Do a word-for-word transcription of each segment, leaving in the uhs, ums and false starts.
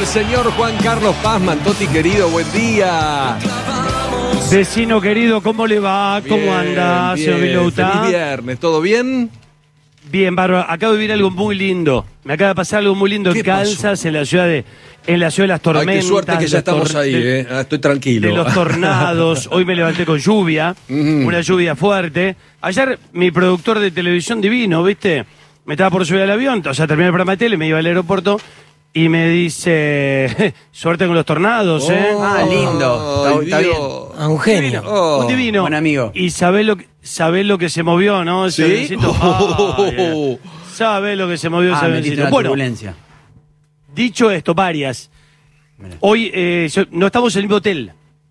señor Juan Carlos Paz. Mantotti, querido, buen día. Vecino querido, ¿cómo le va? ¿Cómo Bien, anda, bien. señor Vilauta? Feliz viernes, ¿todo bien? Bien, bárbaro. Acabo de vivir algo muy lindo. Me acaba de pasar algo muy lindo en Kansas, pasó? en la ciudad de en la ciudad de las tormentas. Ay, qué suerte que ya estamos ahí, de, eh. ah, estoy tranquilo. De los tornados. Hoy me levanté con lluvia, mm. una lluvia fuerte. Ayer mi productor de televisión divino, ¿viste? Me estaba por subir al avión, o sea, terminé el programa de tele, me iba al aeropuerto y me dice, suerte con los tornados, ¿eh? Oh, ah, lindo. Ay, está, está bien. A un genio. Oh, un divino. Buen amigo. Y sabés lo que, sabés lo que se movió, ¿no? Ese ¿Sí? Oh, yeah. Sabés lo que se movió ah, ese vencito. Bueno, turbulencia. Dicho esto, varias. Mira. Hoy eh, yo, no estamos en el mismo hotel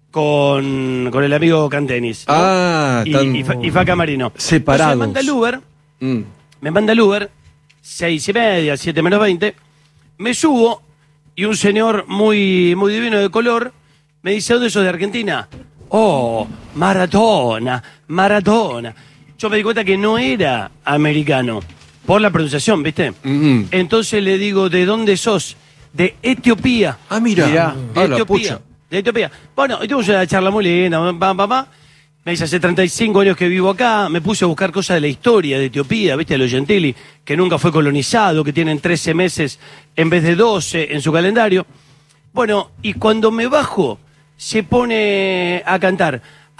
con, con el amigo Cantenis, ¿no? Ah, y, tan y, y Faca Marino. separados. Entonces me manda el Uber, mm. me manda el Uber, seis y media, siete menos veinte, me subo y un señor muy, muy divino de color me dice, ¿dónde sos de Argentina? Oh, Maradona, Maradona. Yo me di cuenta que no era americano, por la pronunciación, ¿viste? Mm-hmm. Entonces le digo, ¿de dónde sos? De Etiopía. Ah, mira. Mirá, de ah, Etiopía. De Etiopía. Bueno, y tuvimos una charla muy linda, pam, pam, pam. Me dice, hace treinta y cinco años que vivo acá, me puse a buscar cosas de la historia de Etiopía, ¿viste? De los Gentili, que nunca fue colonizado, que tienen trece meses en vez de doce en su calendario. Bueno, y cuando me bajo, se pone a cantar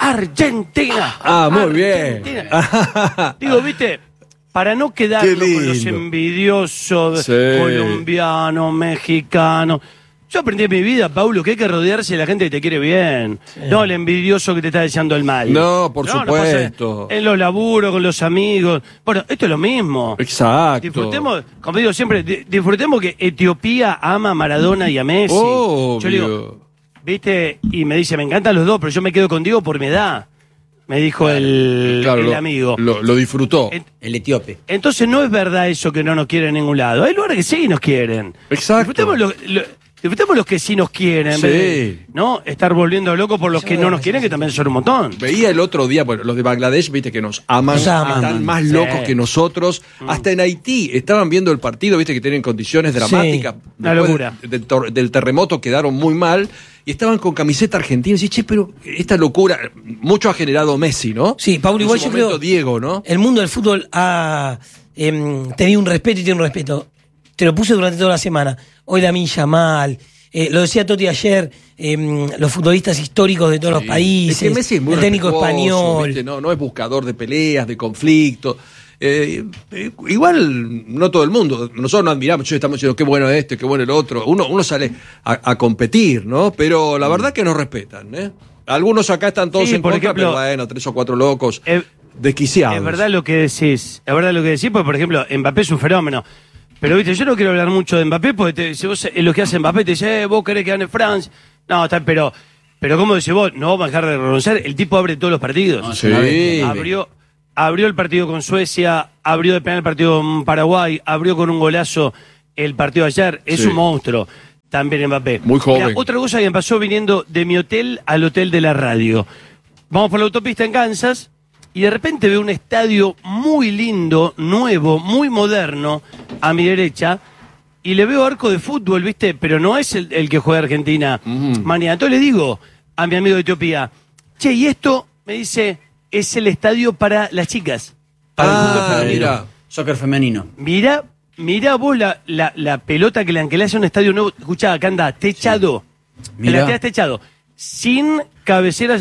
Argentina. Ah, muy Argentina. bien. Digo, ¿viste? Para no quedarnos con los envidiosos, sí. colombianos, mexicanos. Yo aprendí en mi vida, Paulo, que hay que rodearse de la gente que te quiere bien. Sí. No el envidioso que te está deseando el mal. No, por no, supuesto. No en los laburos, con los amigos. Bueno, esto es lo mismo. Exacto. Disfrutemos, como digo siempre, disfrutemos que Etiopía ama a Maradona y a Messi. Obvio. Yo le digo, ¿viste? Y me dice, me encantan los dos, pero yo me quedo contigo por mi edad. Me dijo el, claro, el lo, amigo. Lo, lo disfrutó. En, el etíope. Entonces no es verdad eso que no nos quieren en ningún lado. Hay lugares que sí nos quieren. Exacto. Disfrutemos, lo, lo, disfrutemos los que sí nos quieren. Sí. De, ¿no? Estar volviendo locos por los sí, que no nos quieren, que también son un montón. Veía el otro día, bueno, los de Bangladesh, viste, que nos aman, nos aman. Están más sí. locos que nosotros. Mm. Hasta en Haití estaban viendo el partido, viste, que tienen condiciones dramáticas. Sí. Una locura. Del, del, del terremoto quedaron muy mal. Y estaban con camiseta argentina. Y decís, che, pero esta locura, mucho ha generado Messi, ¿no? Sí, Paulo, igual yo creo. Diego, ¿no? El mundo del fútbol ha eh, tenido un respeto y tiene un respeto. Te lo puse durante toda la semana. Hoy Lamine Yamal, eh, lo decía Totti ayer, eh, los futbolistas históricos de todos sí. los países. Es que Messi es muy el técnico español. ¿viste? No, no es buscador de peleas, de conflictos. Eh, eh, igual no todo el mundo, nosotros no admiramos, estamos diciendo qué bueno este, qué bueno el otro, uno, uno sale a, a competir, ¿no? Pero la verdad que nos respetan, ¿eh? Algunos acá están todos sí, en contra, ejemplo, pero bueno, tres o cuatro locos eh, desquiciados. Es verdad lo que decís, es verdad lo que decís, porque por ejemplo, Mbappé es un fenómeno. Pero viste, yo no quiero hablar mucho de Mbappé, porque te, si vos, lo que hace Mbappé te dice, eh, vos querés que gane Francia. No, está, pero, pero como decís vos, no vamos a dejar de reconocer, el tipo abre todos los partidos. No, sí. Abrió. Abrió el partido con Suecia, abrió de penal el partido con Paraguay, abrió con un golazo el partido de ayer. Es sí. un monstruo también Mbappé. Muy joven. Mirá, otra cosa que me pasó viniendo de mi hotel al hotel de la radio. Vamos por la autopista en Kansas y de repente veo un estadio muy lindo, nuevo, muy moderno a mi derecha y le veo arco de fútbol, ¿viste? Pero no es el, el que juega Argentina mm. mañana. Entonces le digo a mi amigo de Etiopía, che, y esto me dice... es el estadio para las chicas. Para ah, el fútbol femenino. Mira, soccer femenino. Mira, mira vos la, la, la pelota que le, que le hace un estadio nuevo. Escuchá, acá anda, techado. Sí. Mira. El techado. Sin cabeceras.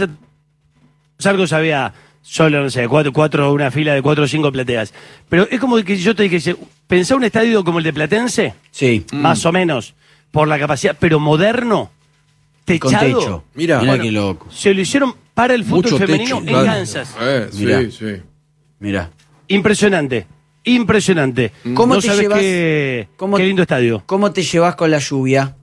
Algo sabía solo, no sé, cuatro, cuatro, una fila de cuatro o cinco plateas. Pero es como que yo te dije, pensá un estadio como el de Platense. Sí. Más mm. o menos. Por la capacidad, pero moderno. Techado. Con techo. Mira, Mirá bueno, qué loco. Se lo hicieron para el fútbol mucho femenino techo, en claro. Kansas. Eh, Mirá. Sí, sí. Mira. Impresionante. Impresionante. ¿Cómo no te sabes llevas? Qué, ¿Cómo, qué lindo estadio. ¿Cómo te llevas con la lluvia?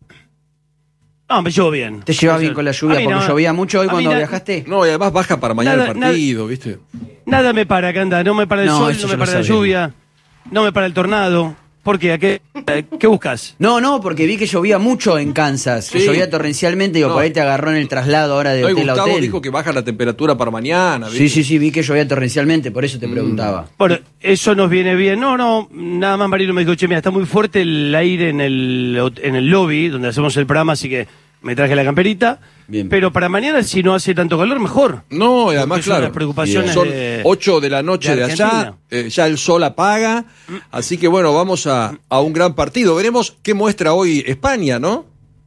No, me llevo bien. ¿Te llevas bien con la lluvia? Porque no, llovía mucho hoy cuando viajaste. No, y además baja para mañana nada, el partido, nada, ¿viste? Nada me para, Canda. No me para el no, sol, no me para la lluvia. No me para el tornado. ¿Por qué? ¿A qué, a qué buscas? No, no, porque vi que llovía mucho en Kansas, que Sí. llovía torrencialmente, digo, No. por ahí te agarró en el traslado ahora de Hoy hotel a Gustavo hotel. dijo que baja la temperatura para mañana. ¿viste? Sí, sí, sí, vi que llovía torrencialmente, por eso te preguntaba. Bueno, eso nos viene bien. No, no, nada más Marino me dijo, che, mira, está muy fuerte el aire en el, hot- en el lobby donde hacemos el programa, así que me traje la camperita. Bien. Pero para mañana, si no hace tanto calor, mejor. No, y además, Porque son claro. las preocupaciones Son de- ocho de la noche de de, allá, Argentina. eh, ya el sol apaga, así que bueno, vamos a, a un gran partido. Veremos qué muestra hoy España, ¿no?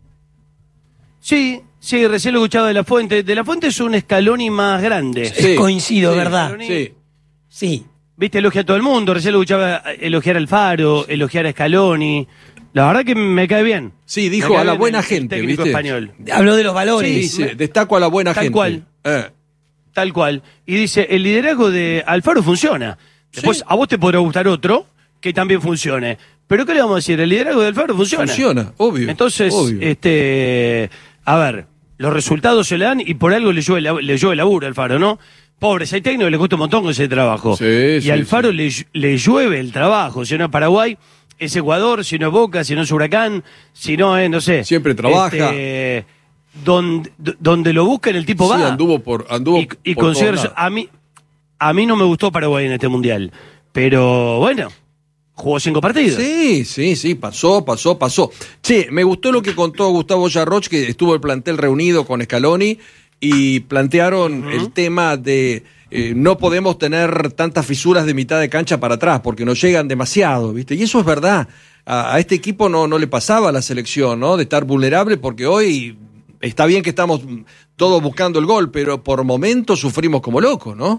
Sí, sí, recién lo escuchaba de La Fuente. De La Fuente es un Scaloni más grande. Sí. Coincido, Sí, ¿verdad? Sí. Sí. Viste, elogia a todo el mundo. Recién lo escuchaba elogiar al Faro, elogiar a Scaloni. La verdad que me cae bien. Sí, Me dijo cae a la bien buena el gente, técnico ¿viste? español. Habló de los valores. Sí, Sí, sí, destaco a la buena Tal gente. cual. Eh, Tal cual. Y dice, el liderazgo de Alfaro funciona. Después, Sí. a vos te podrá gustar otro que también funcione. Pero ¿qué le vamos a decir? El liderazgo de Alfaro funciona. Funciona, obvio. Entonces, obvio. este, a ver, los resultados se le dan y por algo le llueve, la- le llueve laburo a Alfaro, ¿no? Pobres, hay técnicos que le cuesta un montón ese trabajo. Sí, y sí, a Alfaro sí. le, llu- le llueve el trabajo. Si no es Paraguay, es Ecuador, si no es Boca, si no es Huracán, si no es, no sé. Siempre trabaja. Este, donde, donde lo buscan, el tipo Sí, va. anduvo por anduvo Y, y por considero- todos lados. a mí a mí no me gustó Paraguay en este mundial, pero bueno, jugó cinco partidos. Sí, sí, sí, pasó, pasó, pasó. Che, me gustó lo que contó Gustavo Yarroch, que estuvo el plantel reunido con Scaloni y plantearon el tema de eh, no podemos tener tantas fisuras de mitad de cancha para atrás porque nos llegan demasiado, ¿viste? Y eso es verdad. A, a este equipo no, no le pasaba a la selección, ¿no? De estar vulnerable porque hoy está bien que estamos todos buscando el gol, pero por momentos sufrimos como locos, ¿no?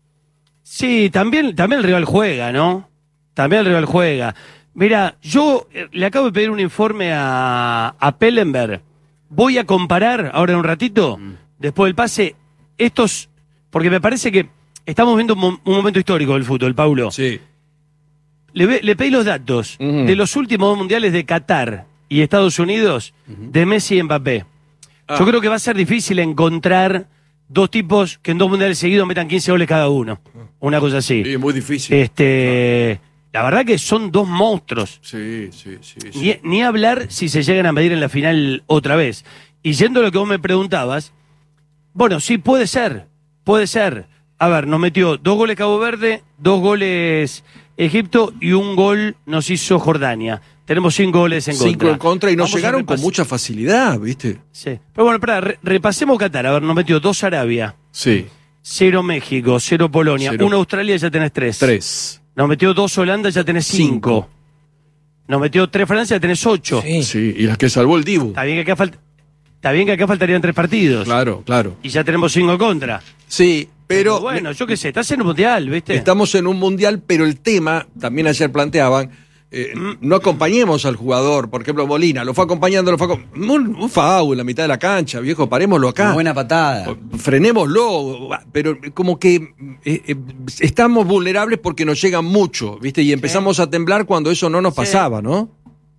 Sí, también, también el rival juega, ¿no? También el rival juega. Mira, yo eh, le acabo de pedir un informe a, a Pellenberg. Voy a comparar ahora en un ratito, después del pase, estos, porque me parece que estamos viendo un, mo- un momento histórico del fútbol, Paulo. Sí. Le, ve- le pedí los datos Ujú. de los últimos dos mundiales de Qatar y Estados Unidos, de Messi y Mbappé. Ah. Yo creo que va a ser difícil encontrar dos tipos que en dos mundiales seguidos metan quince goles cada uno. Una cosa así. Sí, muy difícil. Este, la verdad que son dos monstruos. Sí, sí, sí. sí. Ni, ni hablar si se llegan a medir en la final otra vez. Y yendo a lo que vos me preguntabas, bueno, sí, puede ser, puede ser. A ver, nos metió dos goles Cabo Verde, dos goles Egipto y un gol nos hizo Jordania. Tenemos cinco goles en contra. Cinco en contra y nos Vamos a llegaron con repas- mucha facilidad, ¿viste? Sí. Pero bueno, espera, re- repasemos Qatar. A ver, nos metió dos Arabia, Sí. cero México, cero Polonia, Cero. uno Australia, ya tenés tres. Tres. Nos metió dos Holanda, ya tenés cinco. Cinco. Nos metió tres Francia, ya tenés ocho. Sí. Sí, y las que salvó el Dibu. Está bien que acá falta, está bien que acá faltarían tres partidos. Claro, claro. Y ya tenemos cinco en contra. Sí, pero bueno, yo qué sé, estás en un mundial, ¿viste? estamos en un mundial, pero el tema, también ayer planteaban, eh, Mm. no acompañemos al jugador. Por ejemplo, Molina, lo fue acompañando, lo fue acom- un, un foul en la mitad de la cancha, viejo, parémoslo acá. Una buena patada. Frenémoslo, pero como que eh, eh, estamos vulnerables porque nos llegan mucho, ¿viste? Y empezamos a temblar cuando eso no nos Sí. pasaba, ¿no?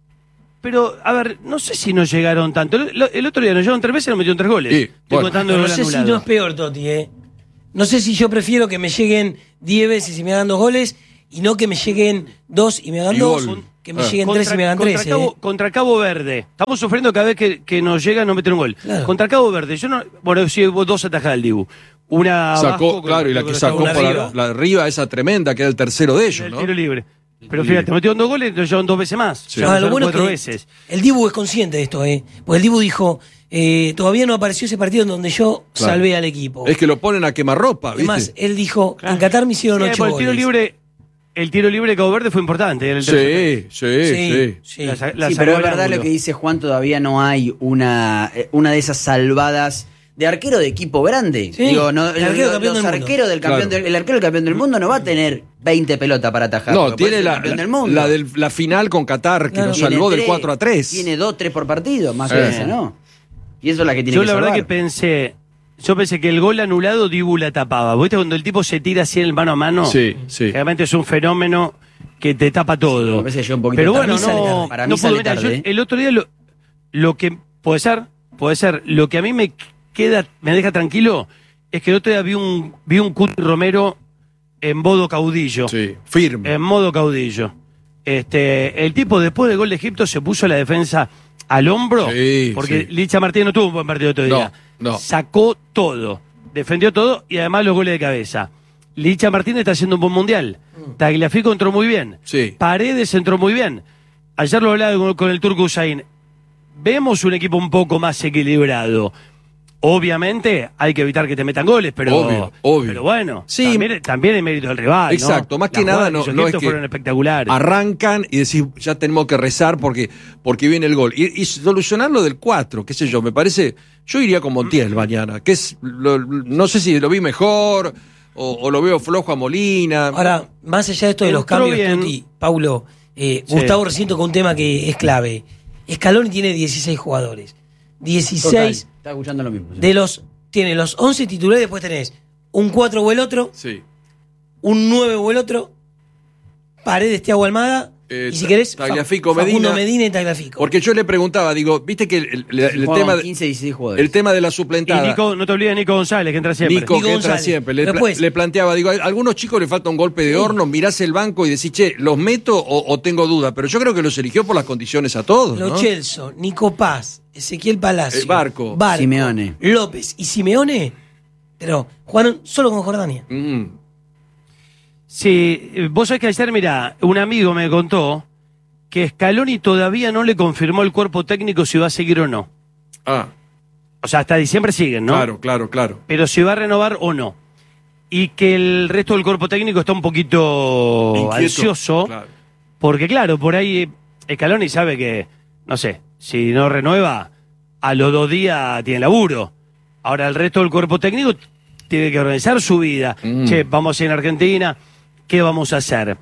Pero, a ver, no sé si nos llegaron tanto. El, el otro día nos llegaron tres veces y nos metieron tres goles. Sí, Estoy bueno. contando el No gol sé si anulado. no es peor, Toti, ¿eh? No sé si yo prefiero que me lleguen diez veces y me hagan dos goles y no que me lleguen dos y me hagan Y dos, gol. que me Ah. lleguen Contra- tres y me hagan contra tres. Cabo, ¿eh? contra Cabo Verde. Estamos sufriendo cada vez que, que nos llega no meter un gol. Claro. Contra Cabo Verde. Yo no. Bueno, sí, hubo dos atajadas del Dibu. Una. Sacó, abajo, claro, y la creo que lo sacó una para arriba, la, arriba, esa tremenda, que era el tercero de ellos, el ¿no? tiro libre. Pero Libre. fíjate, metieron dos goles y nos llevaron dos veces más. Sí. Llevaron Ah, lo bueno es cuatro que veces. el Dibu es consciente de esto, ¿eh? Porque el Dibu dijo, eh, todavía no apareció ese partido en donde yo Claro. salvé al equipo. Es que lo ponen a quemarropa, ¿viste? Además, él dijo, en Qatar me hicieron Sí, ocho pues el tiro goles. libre, el tiro libre de Cabo Verde fue importante. Era el Sí, tercer- sí, sí, Sí, sí. La sa- la Sí, sacó pero es al verdad ángulo. lo que dice Juan, todavía no hay una, eh, una de esas salvadas de arquero de equipo grande. Sí, Digo, no, el arquero los, campeón los del mundo. arqueros del campeón Claro. del, el arquero del campeón del mundo no va a tener veinte pelotas para atajar. No, porque puede tiene ser la, campeón la, del mundo. la del- la final con Qatar, que Claro. nos Tiene salvó del tres, cuatro a tres. Tiene dos, tres por partido, más Sí. o menos, ¿no? Y eso es la que tiene Yo que la verdad salvar. que pensé, yo pensé que el gol anulado Dibu la tapaba. ¿Viste cuando el tipo se tira así en el mano a mano? Sí, sí. Realmente es un fenómeno que te tapa todo. me parece que llegó un poquito Pero tarde. bueno, Para mí sale no, tarde. Para mí no sale pudo. Mira, yo tarde. el otro día lo, lo que puede ser, puede ser, lo que a mí me queda, me deja tranquilo, es que el otro día vi un, vi un Cuti Romero en modo caudillo. Sí, firme. En modo caudillo. Este, el tipo después del gol de Egipto se puso la defensa al hombro, Sí, porque sí. Licha Martínez no tuvo un buen partido todavía. No, no. Sacó todo, defendió todo y además los goles de cabeza. Licha Martínez está haciendo un buen mundial. Tagliafico entró muy bien. Sí. Paredes entró muy bien. Ayer lo hablaba con, con el turco Usain. Vemos un equipo un poco más equilibrado. Obviamente hay que evitar que te metan goles, pero, Obvio, obvio. pero bueno, Sí. también, también hay mérito del rival. Exacto, ¿no? más que Las nada jugadas no, hizo no es Egipto que fueron espectaculares. arrancan y decís, ya tenemos que rezar porque, porque viene el gol. Y, y solucionar lo del cuatro, qué sé yo, me parece, yo iría con Montiel mañana, que es, lo- no sé si lo vi mejor o, o lo veo flojo a Molina. Ahora, más allá de esto de los Entró cambios, bien. Tuti, Paulo, eh, Sí. Gustavo recién tocó un tema que es clave. Scaloni tiene dieciséis jugadores. dieciséis Total, está escuchando lo mismo. sí. de los... Tiene los once titulares, después tenés un cuatro o el otro, Sí. un nueve o el otro, Paredes, Thiago Almada, Eh, y si querés, Tagliafico, Fa- Facundo Medina. Medina y Tagliafico. Porque yo le preguntaba, digo, viste que el, el- el Jugaban tema, de- quince, dieciséis jugadores. el tema de la Y suplentada. Nico, no te olvides de Nico González, que entra siempre. Nico, Nico que entra González. siempre. Le, pla- Después- le planteaba, digo, a algunos chicos le falta un golpe de horno, mirás el banco y decís, che, ¿los meto o, o tengo duda? Pero yo creo que los eligió por las condiciones a todos, Lo ¿no? Chelso, Nico Paz, Ezequiel Palacio, El Barco. Simeone. López y Simeone, pero jugaron solo con Jordania. Mm. Sí, eh, vos sabés que ayer, mirá, un amigo me contó que Scaloni todavía no le confirmó el cuerpo técnico si va a seguir o no. Ah, O sea, hasta diciembre siguen, ¿no? claro, claro, claro. Pero si va a renovar o no. Y que el resto del cuerpo técnico está un poquito Inquieto, ansioso. claro. Porque claro, por ahí Scaloni sabe que, no sé, si no renueva, a los dos días tiene laburo. Ahora el resto del cuerpo técnico tiene que organizar su vida. Mm. Che, vamos a ir a Argentina, ¿qué vamos a hacer?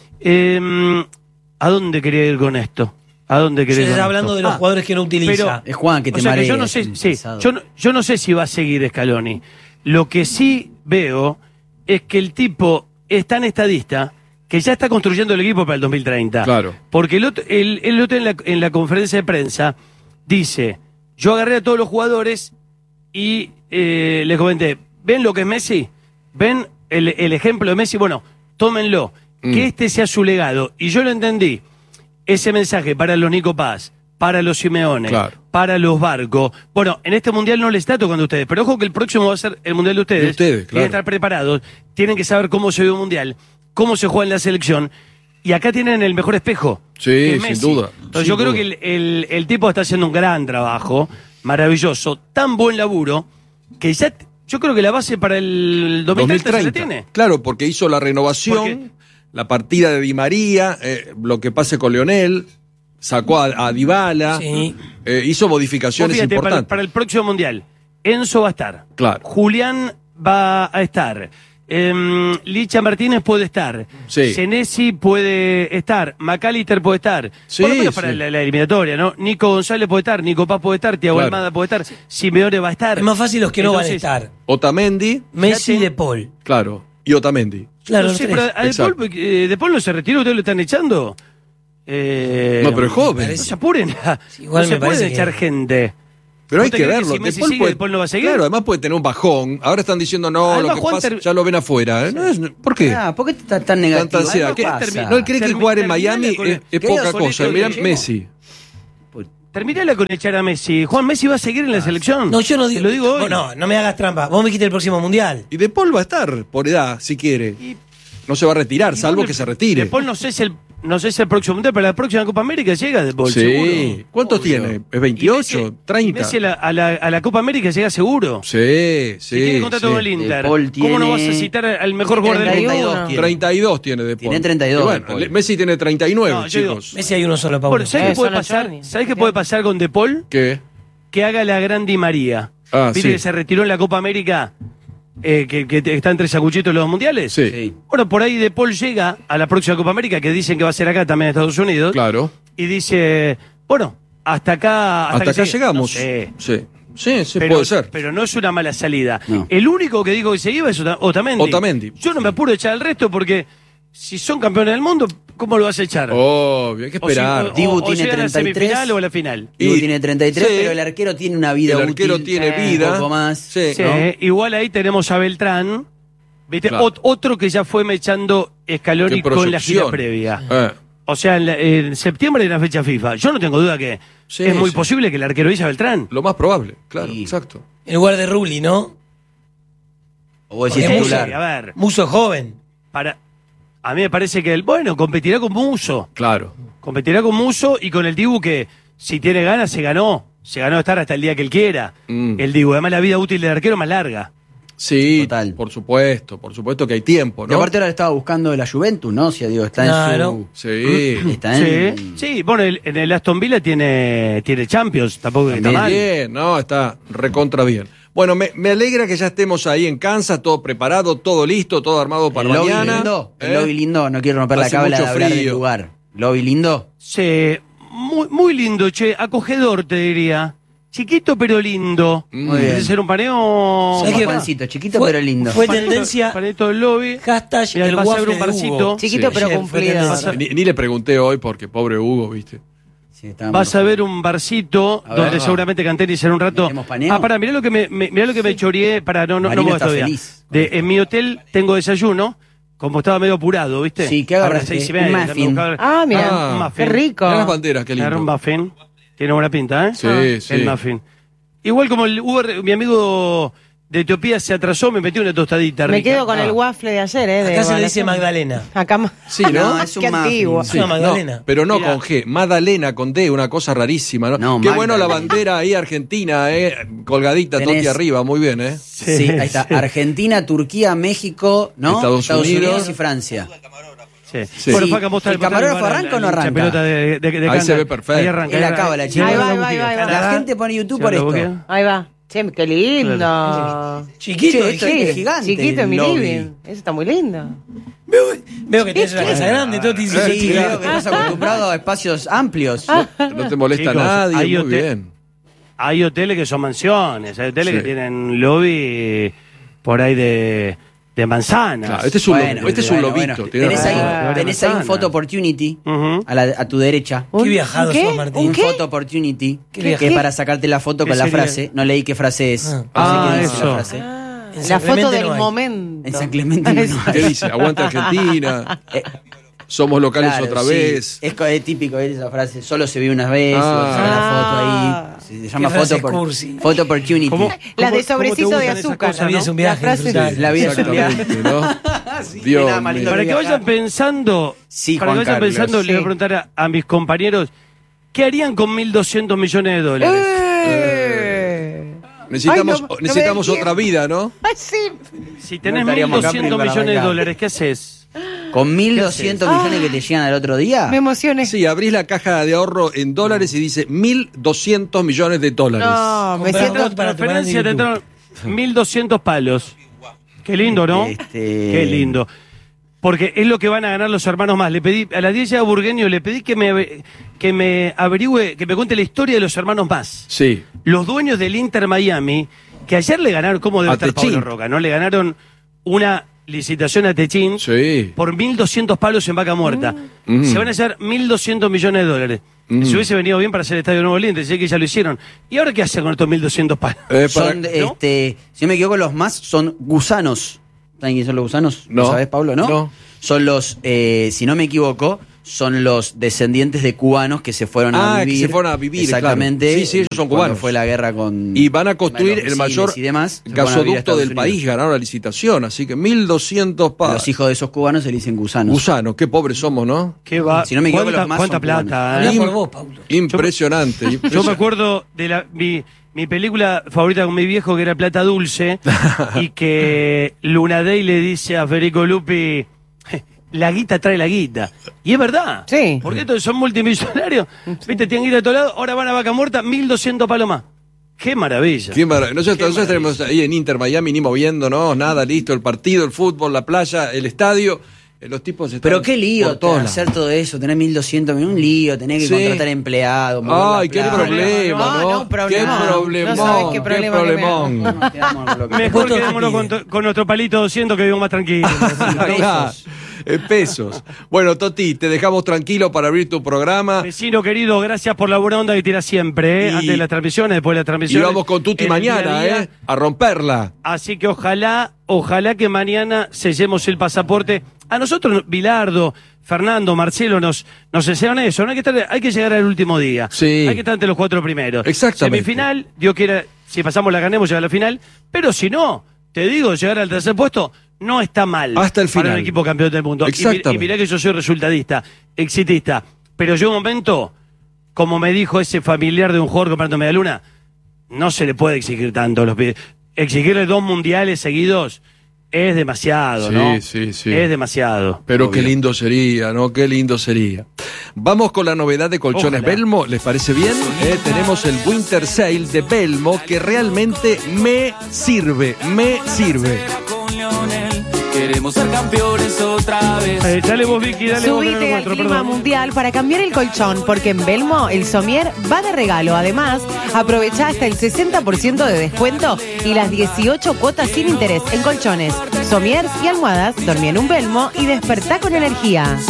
Eh, ¿A dónde quería ir con esto? ¿A dónde quería Se ir con está esto? hablando de los Ah, jugadores que no utiliza. Es Juan que te o sea que marea. yo no sé, es un sí, pesado. yo no, yo no sé si va a seguir Scaloni. Lo que sí veo es que el tipo es tan estadista que ya está construyendo el equipo para el dos mil treinta. Claro. Porque el otro, el, el otro en, la, en la conferencia de prensa dice, yo agarré a todos los jugadores y eh, les comenté, ¿ven lo que es Messi? ¿Ven el, el ejemplo de Messi? Bueno, tómenlo, Mm. que este sea su legado. Y yo lo entendí, ese mensaje para los Nico Paz, para los Simeone, Claro. para los Barcos. Bueno, en este mundial no les está tocando a ustedes, pero ojo que el próximo va a ser el mundial de ustedes. De ustedes, Tienen claro. que estar preparados, tienen que saber cómo se ve un mundial, cómo se juega en la selección. Y acá tienen el mejor espejo. Sí, que es sin Messi. duda, Entonces sin yo creo duda. que el, el- el tipo está haciendo un gran trabajo, maravilloso, tan buen laburo, que ya t- yo creo que la base para el dos mil treinta se la tiene. Claro, porque hizo la renovación, Porque- la partida de Di María, eh, lo que pase con Leonel, sacó a, a Dybala, Sí. eh, hizo Vos modificaciones fíjate, para, importantes. para el próximo mundial, Enzo va a estar. Claro. Julián va a estar. Em, Licha Martínez puede estar. Sí. Senesi puede estar. McAllister puede estar. Sí, Por lo menos para sí. la, la eliminatoria, ¿no? Nico González puede estar. Nico Paz puede estar. Thiago Claro. Almada puede estar. Simeone va a estar. Es más fácil los que no van a Entonces, estar. Otamendi, Messi y Fíjate. De Paul. claro, y Otamendi. Claro, no los sé, tres. pero a De Exacto. Paul, eh, De Paul no se retiró, ¿ustedes lo están echando? Eh, No, pero es joven. No se apuren. Sí, igual no me se parece puede que- echar gente. Pero hay ¿Vos te que crees verlo. que si Messi De Paul sigue, puede- De Paul no va a seguir? Claro, además puede tener un bajón. Ahora están diciendo, no, Además, lo que Juan pasa, ter- ya lo ven afuera. ¿eh? No es- ¿Por qué? Ah, ¿por qué estás tan negativo? Tanta ansiedad. Algo ¿Qué- pasa. No, él cree que Termi- jugar en terminale Miami con es, el- es ¿Qué poca digas, cosa. Solito, Mirá que llego? Messi. Terminala con echar a Messi. Juan Messi va a seguir en la selección. No, yo no Te digo. lo digo hoy. No, no me hagas trampa. Vos me dijiste el próximo mundial. Y De Paul va a estar por edad, si quiere. Y- No se va a retirar, y salvo bueno, que se retire. De Paul no sé si el, no sé si el próximo mundial, pero la próxima Copa América llega De Paul, Sí. seguro. ¿Cuántos Obvio. tiene? ¿Es Y veintiocho? Messi- ¿treinta? y Messi a la, a la- a la Copa América llega seguro. Sí, sí. Si tiene contrato sí. con el Inter, De Paul ¿cómo no tiene vas a citar al mejor jugador del treinta y mundo? dos tiene. treinta y dos tiene De Paul. Tiene treinta y dos Y De bueno, Paul. le- Messi tiene treinta y nueve, No, yo digo, chicos. Messi hay uno solo, Pablo. Bueno, ¿sabes Eh, qué puede son los pasar? Johnny. ¿Sabes qué puede pasar con De Paul? ¿Qué? Que haga la gran Di María. Ah, ¿Viste sí. que se retiró en la Copa América? Eh, que, que te- está entre sacuchitos los mundiales. Sí, Sí. Bueno, por ahí De Paul llega a la próxima Copa América, que dicen que va a ser acá también en Estados Unidos. claro. Y dice, bueno, hasta acá. Hasta, que acá llegue. llegamos. No sé. Sí, sí, sí Pero, puede ser. pero no es una mala salida. No. El único que dijo que se iba es Ota- Otamendi. Otamendi. Yo no me apuro a echar al resto porque si son campeones del mundo, ¿cómo lo vas a echar? Obvio, hay que O si- esperar. o- o- Dibu o tiene llegan a la treinta y tres. semifinal o a la final. Dibu Y- tiene treinta y tres, sí. pero el arquero tiene una vida El arquero útil. tiene eh, vida. Un poco más. Sí. Sí, ¿no? igual ahí tenemos a Beltrán, ¿viste? Claro. Ot- otro que ya fue mechando Scaloni Qué con la gira proyección. previa. Eh, O sea, en, la- en septiembre hay una fecha FIFA. Yo no tengo duda que Sí, es muy sí. posible que el arquero Villa Beltrán. Lo más probable, claro, Sí. exacto. En lugar de Rulli, ¿no? O vos decís Porque Sí, titular. a ver, Muso joven. para, a mí me parece que él, bueno, competirá con Muso. Claro. Competirá con Muso y con el Dibu que, si tiene ganas, se ganó. Se ganó estar hasta el día que él quiera. Mm. El Dibu, además la vida útil del arquero es más larga. Sí, Total. por supuesto, por supuesto que hay tiempo, Y ¿no? aparte ahora estaba buscando la Juventus, ¿no? O sea, digo, está Claro. en su... Sí. Está en... Sí, sí, bueno, el- en el Aston Villa tiene, tiene Champions, tampoco que está También. mal. Bien, no, está recontra bien. Bueno, me, me alegra que ya estemos ahí en Kansas, todo preparado, todo listo, todo armado para el lobby mañana. lindo, el ¿Eh? lobby lindo, no quiero romper Hace la cábala de mucho hablar del frío. lugar. Lobby lindo, Sí, muy, muy lindo, che, acogedor te diría. Chiquito pero lindo. Muy Debe bien. ser un paneo. ¿Sabés qué? Juancito, chiquito Fue- pero lindo. Fue panito- tendencia. panito del lobby. Hashtag Mira, el vas a ver waffle un de barcito. Hugo. Chiquito Sí. pero Ayer fue cumplido. tendencia. Ni, ni le pregunté hoy porque pobre Hugo, ¿viste? Sí, estábamos Vas a ver nosotros. un barcito A ver. donde seguramente Canteri será un rato. ¿Metemos paneo? Ah, pará, mirá lo que me, me- mirá lo que me choreé. Para, no, no, no Marino voy está todavía. feliz. De, en mi hotel tengo desayuno, como estaba medio apurado, ¿viste? Sí, ¿qué Ahora agarraste? seis y media, Un ya me muffin. buscaba- Ah, mira, Ah, un muffin. qué rico. Mirá las banderas, qué Agarré un lindo. muffin. Tiene buena pinta, ¿eh? Sí, Ah, sí. El muffin. Igual como el Uber, mi amigo de Etiopía se atrasó, me metió una tostadita Me rica. quedo con Ah. el waffle de ayer, ¿eh? de Acá se le dice evaluación. Magdalena. Acá ma- Sí, ¿no? No, es un Qué muffin. antiguo. Sí. Una Magdalena. No, pero no Mirá. con G, Madalena con D, una cosa rarísima, ¿no? No, Qué bueno la Magdalena. bandera ahí argentina, ¿eh? Colgadita, Tenés- Toti arriba, muy bien, ¿eh? Sí, ahí está. sí. Argentina, Turquía, México, ¿no? Estados Unidos. y Francia. Sí. Sí. Bueno, Sí. Faca, mostrar- ¿El mostrar camarógrafo bar, arranca la- o no la arranca? pelota de- de- de Ahí Canta. se ve perfecto. Ahí arranca. Él ahí acaba arranca. la chica. Ahí va, Sí, ahí va, ahí va, ahí va. La gente pone YouTube ¿Se por lo esto. bloquea? Ahí va. Che, qué lindo. Chiquito, Che, esto dijiste. es gigante. Chiquito en mi lobby. living. Eso está muy lindo. Veo, veo que tienes una casa grande, Toti. Sí, Sí, veo que estás acostumbrado a espacios amplios. No te molesta Chicos, nadie, hay muy hotel- bien. Hay hoteles que son mansiones, hay hoteles Sí. que tienen lobby por ahí de, de manzanas. Claro, este es un, Bueno, lo- este es un bueno, lobito. bueno. tiene Tenés razón. ahí, razón. tenés ahí un Manzana. photo opportunity Ujú. a, la- a tu derecha. Qué viajado ¿Un qué? sos, Martín. Un ¿Qué? photo opportunity ¿Qué que viaje? es para sacarte la foto ¿Qué con la sería? frase. No leí qué frase es. Ah. No sé Ah, qué dice eso. la frase. Ah, En la San foto Clemente del no hay. momento. En San Clemente no hay. ¿Qué dice? Aguanta Argentina. Eh, Somos locales claro, otra sí. vez. Es, co- es típico es esa frase. Solo se ve una vez. Ah. o se ve la foto Ah. ahí. Se llama Qué frase foto, por, cursi. photo opportunity. ¿Cómo? La ¿Cómo- de cómo sobrecito te de gustan esas azúcar. cosas, La vida no? es un viaje. La frase- brutal. La vida es un viaje. Exactamente, ¿no? Dios nada más lindo mío. Para que vayan viajar. pensando, Sí, para que Juan vayan Carlos. pensando, le voy a Sí. preguntar a, a mis compañeros, ¿qué harían con mil doscientos millones de dólares? ¡Eh! Necesitamos, Ay, no- no me necesitamos da otra vida, ¿no? Ay, sí. Si tenés No mil estaríamos acá doscientos para millones de arrancar. dólares, ¿qué haces? Con mil doscientos millones que te llegan al otro día. Me emocioné. Sí, abrís la caja de ahorro en dólares y dice mil doscientos millones de dólares. No, me Comprar siento. dos para tu canal de Referencia de YouTube. mil doscientos palos. Qué lindo, ¿no? Este- Qué lindo. Porque es lo que van a ganar los hermanos más. Le pedí, a la diez de Burgueño le pedí que me, ave- que me averigüe, que me cuente la historia de los hermanos más. Sí. Los dueños del Inter Miami, que ayer le ganaron, ¿cómo debe A estar Techín. Pablo Roca? ¿No? Le ganaron una licitación a Techín Sí. por mil doscientos palos en Vaca Muerta. Mm. Se van a hacer mil doscientos millones de dólares. Mm. Si hubiese venido bien para hacer el Estadio Nuevo Orleans, sé que ya lo hicieron. ¿Y ahora qué hacen con estos mil doscientos palos? Eh, para- Son, este, si no me equivoco, los más son gusanos. ¿Saben quiénes son los gusanos? No. ¿Lo sabés, Pablo? ¿No? No. Son los, eh, si no me equivoco, son los descendientes de cubanos que se fueron a Ah, que vivir. se fueron a vivir, Exactamente. claro. Sí, sí, ellos son cuando cubanos. fue la guerra con. Y van a construir los el mayor misiles y demás, se fueron a vivir a gasoducto Estados del Unidos. país, ganaron la licitación, así que mil doscientos pa. Los hijos de esos cubanos se le dicen gusanos. Gusanos, qué pobres somos, ¿no? ¿Qué va? Si no me equivoco, ¿Cuánta, los más cuánta son cubanos. plata? Habla eh? por vos, Paulo. Impresionante. Yo me acuerdo de la, mi, mi película favorita con mi viejo, que era Plata Dulce, y que Luna Day le dice a Federico Lupi, la guita trae la guita. Y es verdad. Sí. Porque estos son multimillonarios. Viste, tienen guita de todos lados, ahora van a Vaca Muerta, mil doscientos palos más. Qué maravilla. Qué maravilla. Nosotros, Qué nosotros tenemos ahí en Inter Miami ni moviéndonos, nada, listo, el partido, el fútbol, la playa, el estadio. eh, Los tipos están Pero qué lío por todos hacer lados. todo eso, tener mil doscientos millones, un lío, tener que Sí. contratar empleados. mover la Ay, qué plata. problema, No, ¿no? no, un problemón. Qué problemón. No sabés qué qué problema que me problemón. Nos quedamos con lo que- Mejor Después todo quedémonos se con, pide. to- con nuestro palito doscientos que vivimos más tranquilos. Claro. En pesos. Bueno, Toti, te dejamos tranquilo para abrir tu programa. Vecino querido, gracias por la buena onda que tiras siempre, ¿eh? Y- Antes de las transmisiones, después de las Y transmisiones. vamos con Tuti en el día mañana, a día. ¿eh? A romperla. Así que ojalá, ojalá que mañana sellemos el pasaporte. A nosotros, Bilardo, Fernando, Marcelo, nos, nos enseñaron eso. No hay que estar, hay que llegar al último día. Sí. Hay que estar entre los cuatro primeros. Exactamente. Semifinal, Dios quiera, si pasamos la ganemos, llegar a la final. Pero si no, te digo, llegar al tercer puesto no está mal. Hasta el final. Para un equipo campeón del mundo. Y, mi- Exactamente. y mirá que yo soy resultadista, exitista. Pero yo un momento, como me dijo ese familiar de un jugador comprando media luna, no se le puede exigir tanto a los pibes. Exigirle dos mundiales seguidos es demasiado, Sí, ¿no? sí, sí. Es demasiado. Pero qué Obvio. lindo sería, ¿no? Qué lindo sería. Vamos con la novedad de Colchones Ojalá. Belmo, ¿les parece bien? Eh, tenemos el Winter Sale de Belmo que realmente me sirve, me sirve. Con Lionel, queremos ser campeones otra vez. Eh, dale vos, Vicky, dale vos. que no lo Subite al encuentro, clima perdón. mundial para cambiar el colchón, porque en Belmo el somier va de regalo. Además, aprovecha hasta el sesenta por ciento de descuento y las dieciocho cuotas sin interés en colchones, somiers y almohadas. Dormí en un Belmo y despertá con energía.